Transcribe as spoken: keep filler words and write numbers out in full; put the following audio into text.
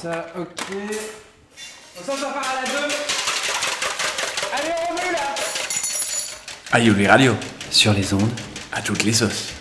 ça, ok. On s'en part à la deux. Allez, on remue là. Aïe, Radio. Sur les ondes. À toutes les sauces.